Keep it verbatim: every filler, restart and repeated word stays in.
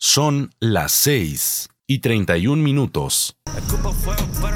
Son las seis y treinta y un minutos. Escupo fuego, pero